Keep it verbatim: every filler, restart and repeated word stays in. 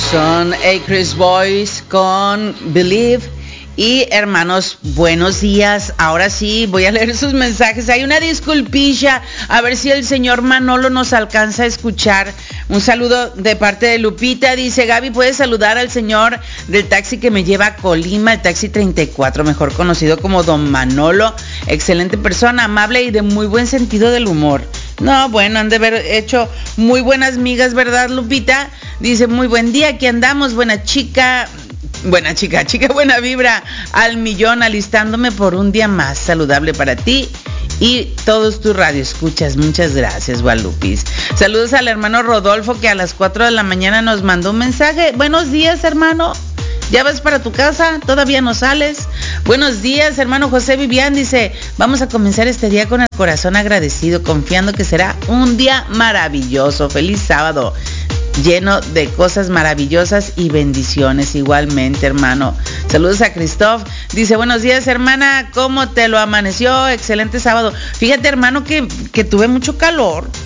Son Acres Boys con Believe. Y hermanos, buenos días. Ahora sí, voy a leer sus mensajes. Hay una disculpilla, a ver si el señor Manolo nos alcanza a escuchar. Un saludo de parte de Lupita. Dice, Gaby, ¿puedes saludar al señor del taxi que me lleva a Colima? El taxi treinta y cuatro, mejor conocido como Don Manolo. Excelente persona, amable y de muy buen sentido del humor. No, bueno, han de haber hecho muy buenas migas, ¿verdad, Lupita? Dice, muy buen día, aquí andamos, buena chica... Buena chica, chica buena vibra al millón, alistándome por un día más saludable para ti y todos tus radioescuchas. Muchas gracias, Gualupis. Saludos al hermano Rodolfo, que a las cuatro de la mañana nos mandó un mensaje. Buenos días, hermano. ¿Ya vas para tu casa? ¿Todavía no sales? Buenos días, hermano José Vivian. Dice, vamos a comenzar este día con el corazón agradecido, confiando que será un día maravilloso. Feliz sábado, lleno de cosas maravillosas y bendiciones igualmente, hermano. Saludos a Christoph. Dice, buenos días, hermana, ¿cómo te lo amaneció? Excelente sábado. Fíjate, hermano, que, que tuve mucho calor.